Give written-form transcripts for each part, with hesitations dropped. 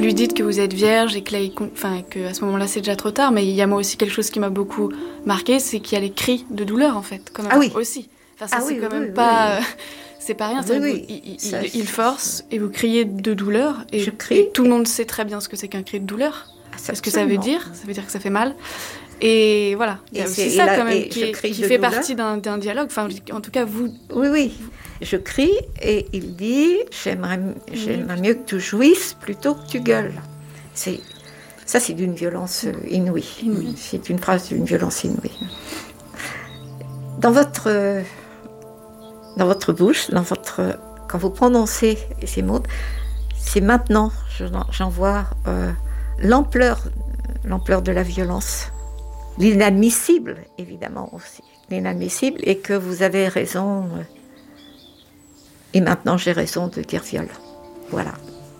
lui dites que vous êtes vierge et que là, que à ce moment-là c'est déjà trop tard, mais il y a moi aussi quelque chose qui m'a beaucoup marqué, c'est qu'il y a les cris de douleur en fait, quand même. Ah oui. Aussi. Enfin, ça c'est oui, quand oui, même oui, pas, oui. C'est pas rien. Oui. Il force et vous criez de douleur et, Je crie. et tout le monde sait très bien ce que c'est qu'un cri de douleur. Ce que ça veut dire. Ça veut dire que ça fait mal. Et voilà, il y a aussi ça quand même qui fait partie d'un dialogue. Enfin, en tout cas, vous... Oui. Je crie et il dit « J'aimerais mieux que tu jouisses plutôt que tu gueules ». Ça, c'est d'une violence inouïe. C'est une phrase d'une violence inouïe. Dans votre bouche, quand vous prononcez ces mots, c'est maintenant, j'en vois l'ampleur de la violence. L'inadmissible, évidemment aussi. L'inadmissible, et que vous avez raison. Et maintenant, j'ai raison de dire viol. Voilà.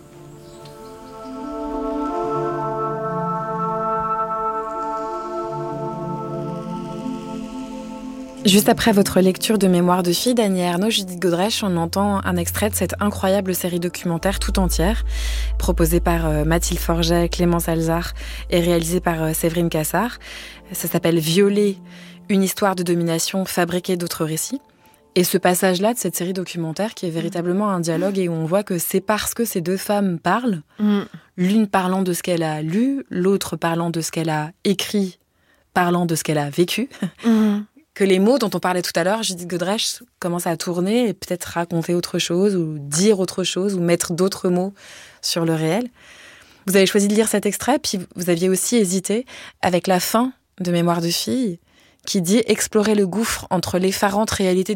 Juste après votre lecture de Mémoires de fille d'Annie Ernaux, Judith Godrèche, on entend un extrait de cette incroyable série documentaire tout entière, proposée par Mathilde Forget, Clémence Alzard et réalisée par Séverine Cassard. Ça s'appelle « Violer, une histoire de domination fabriquée d'autres récits ». Et ce passage-là de cette série documentaire qui est véritablement un dialogue et où on voit que c'est parce que ces deux femmes parlent, l'une parlant de ce qu'elle a lu, l'autre parlant de ce qu'elle a écrit, parlant de ce qu'elle a vécu, que les mots dont on parlait tout à l'heure, Judith Godrèche, commencent à tourner et peut-être raconter autre chose ou dire autre chose ou mettre d'autres mots sur le réel. Vous avez choisi de lire cet extrait, puis vous aviez aussi hésité avec la fin de Mémoires de fille qui dit « Explorer le gouffre entre l'effarante réalité